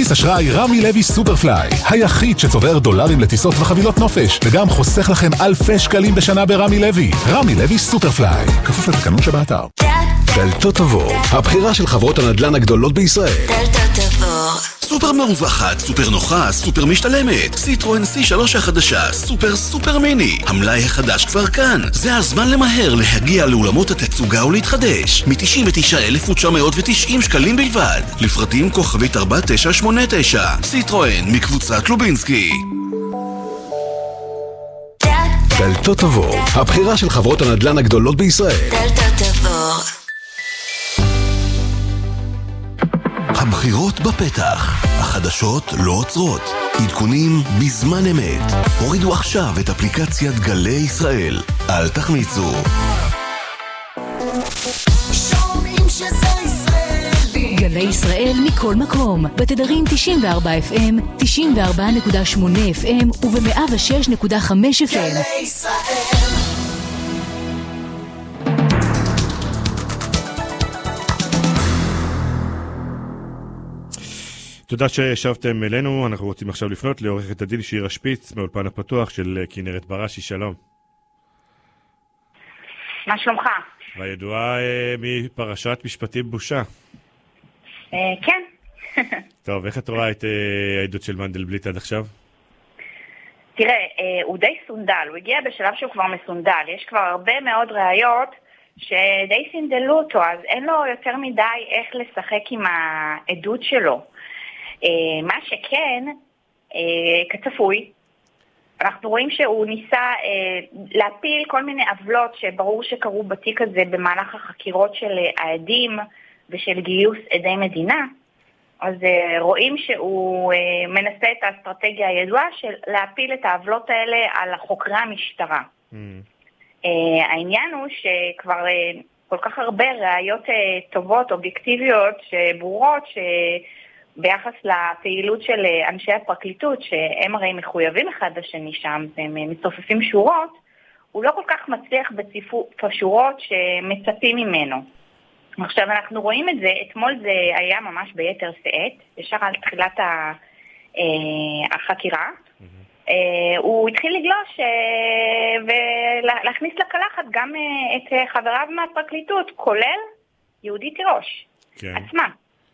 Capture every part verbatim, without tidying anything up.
כרטיס אשראי רמי לוי סופרפליי, היחיד שצובר דולרים לטיסות וחבילות נופש, וגם חוסך לכם אלפי שקלים בשנה ברמי לוי. רמי לוי סופרפליי, כפוף לתקנון שבאתר. דלתות תבור, הבחירה של חברות הנדל"ן הגדולות בישראל. דלתות תבור. סופר מרווחת, סופר נוחה, סופר משתלמת. סיטרואן סי שלוש החדשה, סופר סופר מיני. המלאי החדש כבר כאן. זה הזמן למהר להגיע לאולמות התצוגה ולהתחדש. מ-תשעים ותשעה אלף תשע מאות ותשעים שקלים בלבד. לפרטים כוכבית ארבע תשע שמונה תשע. סיטרואן מקבוצת לובינסקי. דלתות תבור, הבחירה של חברות הנדל"ן הגדולות בישראל. דלתות תבור. הבחירות בפתח, החדשות לא עוצרות, עדכונים בזמן אמת. הורידו עכשיו את אפליקציית גלי ישראל, אל תחמיצו. שומעים שזה ישראלי. גלי ישראל מכל מקום, בתדרים תשעים וארבע אף אם, תשעים וארבע נקודה שמונה אף אם וב-מאה ושש נקודה חמש אף אם. גלי ישראל. תודה שישבתם אלינו. אנחנו רוצים עכשיו לפנות לעורכת הדין שירה שפיץ מאולפן הפתוח של כנרת בראשי. שלום. מה שלומך? והידועה אה, מפרשת משפטים בושה. אה, כן. טוב, איך את רואה את אה, העדות של מנדלבליט עד עכשיו? תראה, אה, הוא די סונדל, הוא הגיע בשלב שהוא כבר מסונדל, יש כבר הרבה מאוד ראיות שדי סינדלו אותו, אז אין לו יותר מדי איך לשחק עם העדות שלו. Uh, מה שכן, uh, כצפוי, אנחנו רואים שהוא ניסה uh, להפיל כל מיני עוולות שברור שקרו בתיק הזה במהלך החקירות של uh, העדים ושל גיוס עדי מדינה. אז uh, רואים שהוא uh, מנסה את האסטרטגיה הידועה של להפיל את העוולות האלה על חוקרי המשטרה. Mm. Uh, העניין הוא שכבר uh, כל כך הרבה ראיות uh, טובות, אובייקטיביות, שברורות, ש... ביחס לפעילות של אנשי הפרקליטות, שהם הרי מחויבים אחד לשני שם, והם מצופפים שורות, הוא לא כל כך מצליח בציפוף השורות שמצפים ממנו. עכשיו אנחנו רואים את זה, אתמול זה היה ממש ביתר שאת, ישר על תחילת החקירה, הוא התחיל לגלוש ולהכניס לקלחת גם את חבריו מהפרקליטות, כולל יהודית תירוש עצמה.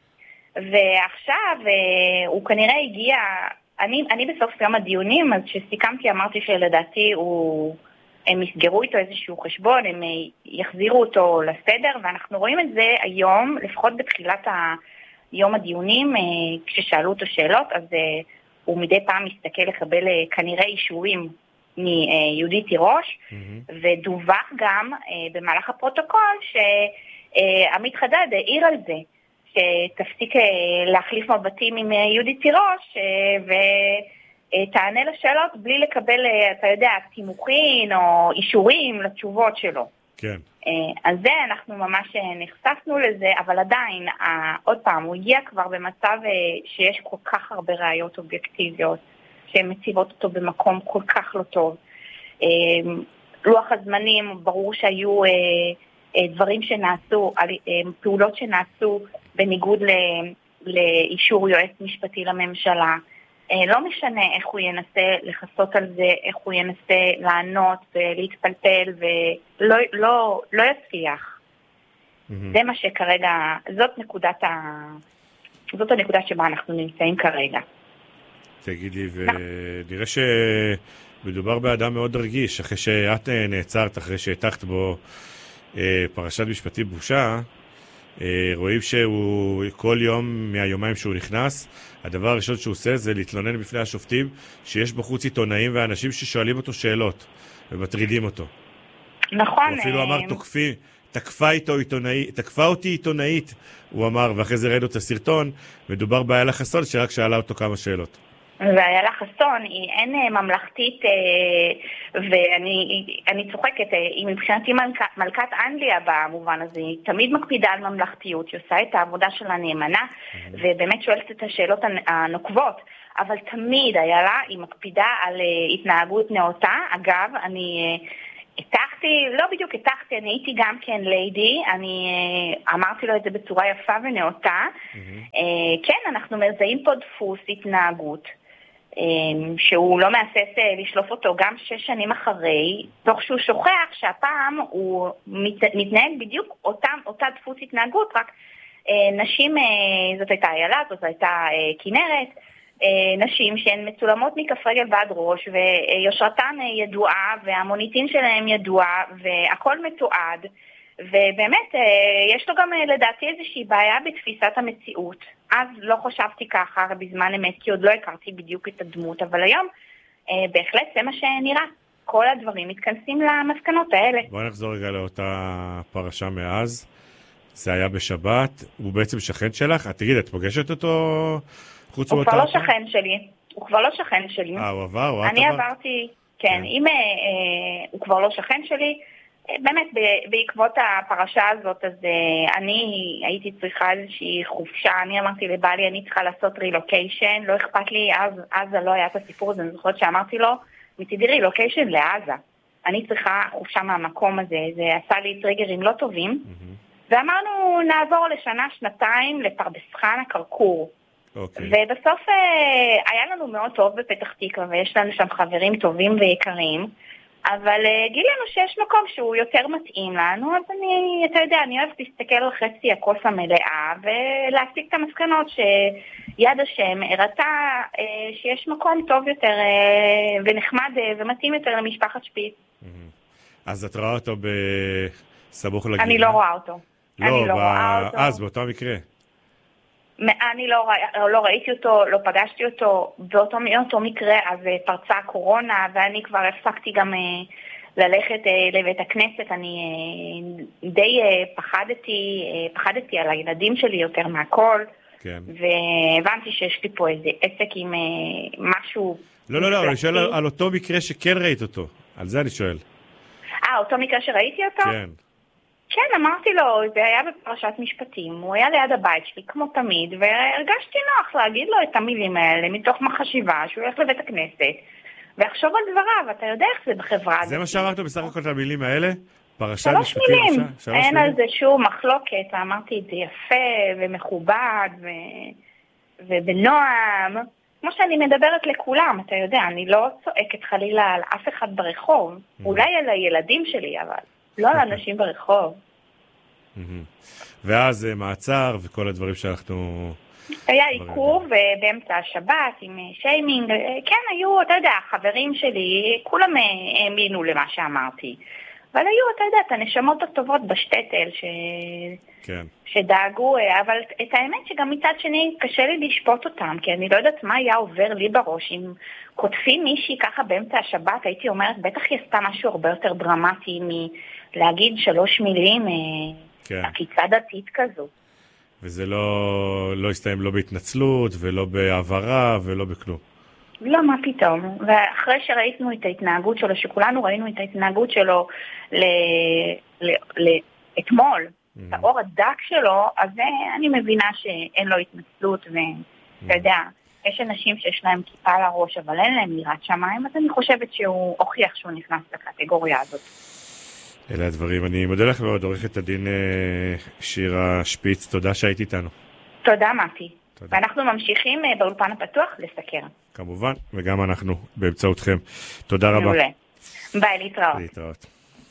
ועכשיו הוא כנראה הגיע, אני, אני בסוף יום הדיונים, אז שסיכמתי אמרתי שלדעתי הוא, הם יסגרו איתו איזשהו חשבון, הם יחזירו אותו לסדר, ואנחנו רואים את זה היום, לפחות בתחילת יום הדיונים, כששאלו אותו שאלות, אז הוא מדי פעם מסתכל לקבל כנראה אישורים מיהודית תירוש, mm-hmm. ודווח גם במהלך הפרוטוקול שעמית חדד העיר על זה, שתפסיק להחליף מבטים עם יהודית תירוש ותענה לשאלות בלי לקבל, אתה יודע, תימוכין או אישורים לתשובות שלו. כן. אז זה אנחנו ממש נחשפנו לזה, אבל עדיין, עוד פעם, הוא הגיע כבר במצב שיש כל כך הרבה ראיות אובייקטיביות שהן מציבות אותו במקום כל כך לא טוב. לוח הזמנים, ברור שהיו דברים שנעשו, פעולות שנעשו בניגוד לאישור יועץ משפטי לממשלה. לא משנה איך הוא ינסה לחסות על זה, איך הוא ינסה לענות ולהתפלפל ולא לא, לא יצליח. Mm-hmm. זה מה שכרגע, זאת נקודת ה... זאת הנקודה שבה אנחנו נמצאים כרגע. תגידי, ונראה שמדובר באדם מאוד רגיש, אחרי שאת נעצרת, אחרי שהתחת בו פרשת משפטים בושה, רואים שהוא כל יום מהיומיים שהוא נכנס, הדבר הראשון שהוא עושה זה להתלונן בפני השופטים שיש בחוץ עיתונאים ואנשים ששואלים אותו שאלות ומטרידים אותו. נכון. הוא אפילו אמר תוקפי, תקפה איתו עיתונאית, תקפה אותי עיתונאית, הוא אמר, ואחרי זה ראינו את הסרטון, מדובר באיילה חסון שרק שאלה אותו כמה שאלות. ואיילה חסון היא אין ממלכתית, ואני אני צוחקת, היא מבחינתי מלכ, מלכת אנגליה במובן הזה, היא תמיד מקפידה על ממלכתיות, היא עושה את העבודה שלה נאמנה, ובאמת שואלת את השאלות הנוקבות, אבל תמיד איילה היא מקפידה על התנהגות נאותה. אגב, אני התחתי, לא בדיוק התחתי, אני הייתי גם כן ליידי, אני אמרתי לו את זה בצורה יפה ונאותה. כן, אנחנו מזהים פה דפוס התנהגות, שהוא לא מהסס לשלוף אותו גם שש שנים אחרי, תוך שהוא שוכח שהפעם הוא מתנהג בדיוק אותם, אותה דפוס התנהגות, רק נשים, זאת הייתה איילה, זאת הייתה כנרת, נשים שהן מצולמות מכף רגל ועד ראש, ויושרתן ידועה, והמוניטין שלהם ידוע, והכל מתועד, ובאמת יש לו גם לדעתי איזושהי בעיה בתפיסת המציאות. אז לא חשבתי ככה בזמן אמת, כי עוד לא הכרתי בדיוק את הדמות, אבל היום בהחלט זה מה שנראה. כל הדברים מתכנסים למסקנות האלה. בואי נחזור רגע לאותה פרשה מאז. זה היה בשבת, הוא בעצם שכן שלך? את תגיד, את פוגשת אותו חוץ הוא מאותה? כבר לא שכן שלי. הוא כבר לא שכן שלי. אה, הוא עבר? הוא אני עברתי, כן. אם הוא כבר לא שכן שלי, באמת, בעקבות הפרשה הזאת, אז אני הייתי צריכה איזושהי חופשה, אני אמרתי לבעלי, אני צריכה לעשות רילוקיישן, לא אכפת לי, אז, אז לא היה את הסיפור הזה, אני זוכרת שאמרתי לו, מצידי רילוקיישן לעזה, אני צריכה חופשה מהמקום הזה, זה עשה לי טריגרים לא טובים, ואמרנו, נעבור לשנה, שנתיים, לפרדס חנה, קרקור. אוקיי. ובסוף היה לנו מאוד טוב בפתח תקווה, ויש לנו שם חברים טובים ויקרים, אבל גילינו שיש מקום שהוא יותר מתאים לנו, אז אני, אתה יודע, אני אוהבת להסתכל על חצי הכוס המלאה, ולהסיק את המסקנות שיד השם הראתה שיש מקום טוב יותר ונחמד ומתאים יותר למשפחת שפיץ. אז את רואה אותו בסמוך לגיל? אני לא רואה אותו. לא, אז באותו מקרה. אני לא, לא ראיתי אותו, לא פגשתי אותו, באותו אותו מקרה אז פרצה הקורונה, ואני כבר הפסקתי גם ללכת לבית הכנסת, אני די פחדתי, פחדתי על הילדים שלי יותר מהכל, כן. והבנתי שיש לי פה איזה עסק עם משהו... לא, לא, לא, אני שואל על, על אותו מקרה שכן ראית אותו, על זה אני שואל. אה, אותו מקרה שראיתי אותו? כן. כן, אמרתי לו, זה היה בפרשת משפטים, הוא היה ליד הבית שלי כמו תמיד, והרגשתי נוח להגיד לו את המילים האלה מתוך מחשיבה שהוא הולך לבית הכנסת, ויחשוב על דבריו, אתה יודע איך זה בחברה. זה מה שאמרת בסך הכל את המילים האלה? פרשת שלוש משפטים? מילים, שלוש אין מילים? על זה שום מחלוקת, אמרתי את זה יפה ומכובד ו... ובנועם, כמו שאני מדברת לכולם, אתה יודע, אני לא צועקת חלילה על אף אחד ברחוב, אולי על הילדים שלי, אבל לא על אנשים ברחוב. ואז מעצר וכל הדברים שאנחנו... היה עיכוב באמצע השבת עם שיימינג, כן היו, אתה יודע, החברים שלי, כולם האמינו למה שאמרתי, אבל היו, אתה יודע, את הנשמות הטובות בשטטל ש... כן. שדאגו, אבל את האמת שגם מצד שני קשה לי לשפוט אותם, כי אני לא יודעת מה היה עובר לי בראש, אם כותפים מישהי ככה באמצע השבת, הייתי אומרת, בטח היא עשתה משהו הרבה יותר דרמטי מלהגיד שלוש מילים, כן. עקיצה דתית כזו. וזה לא, לא הסתיים לא בהתנצלות ולא בעברה ולא בכלום. לא, מה פתאום. ואחרי שראינו את ההתנהגות שלו, שכולנו ראינו את ההתנהגות שלו ל... ל... ל... אתמול, mm. את האור הדק שלו, אז אני מבינה שאין לו התנצלות, ואתה יודע, יש אנשים שיש להם כיפה על הראש, אבל אין להם יראת שמיים, אז אני חושבת שהוא הוכיח שהוא נכנס לקטגוריה הזאת. אלה הדברים. אני מודה לך מאוד, עורכת הדין שירה שפיץ, תודה שהיית איתנו. תודה, מתי. תודה. ואנחנו ממשיכים באולפן הפתוח לסקר. כמובן, וגם אנחנו באמצעותכם. תודה רבה. מעולה. ביי, להתראות. להתראות.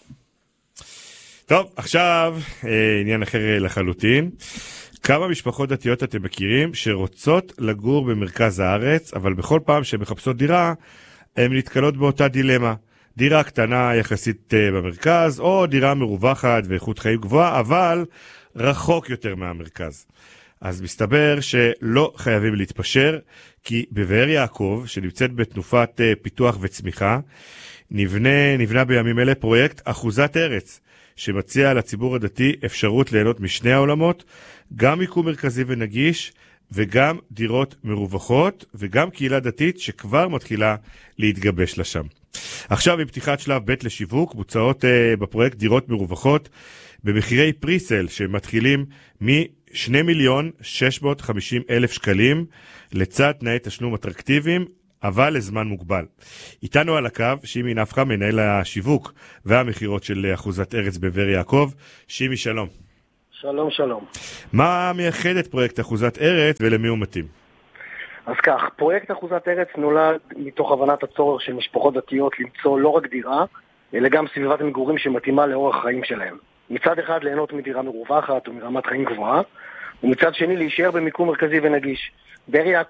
טוב, עכשיו עניין אחר לחלוטין. כמה משפחות דתיות אתם מכירים שרוצות לגור במרכז הארץ, אבל בכל פעם שהן מחפשות דירה, הן נתקלות באותה דילמה. דירה קטנה יחסית במרכז, או דירה מרווחת ואיכות חיים גבוהה, אבל רחוק יותר מהמרכז. אז מסתבר שלא חייבים להתפשר, כי בבאר יעקב, שנמצאת בתנופת פיתוח וצמיחה, נבנה, נבנה בימים אלה פרויקט אחוזת ארץ, שמציע לציבור הדתי אפשרות ליהנות משני העולמות, גם מיקום מרכזי ונגיש, וגם דירות מרווחות, וגם קהילה דתית שכבר מתחילה להתגבש לשם. עכשיו עם פתיחת שלב ב' לשיווק, מוצעות uh, בפרויקט דירות מרווחות, במחירי פריסל שמתחילים מ-שני מיליון שש מאות וחמישים אלף שקלים, לצד תנאי תשלום אטרקטיביים, אבל לזמן מוגבל. איתנו על הקו שימי נפחה, מנהל השיווק והמחירות של אחוזת ארץ בבאר יעקב. שימי, שלום. שלום, שלום. מה מייחד את פרויקט אחוזת ארץ ולמי הוא מתאים? אז כך, פרויקט אחוזת ארץ נולד מתוך הבנת הצורך של משפחות דתיות למצוא לא רק דירה, אלא גם סביבת מגורים שמתאימה לאורח חיים שלהם. מצד אחד ליהנות מדירה מרווחת ומרמת חיים גבוהה, ומצד שני להישאר במיקום מרכזי ונגיש. באר יעקב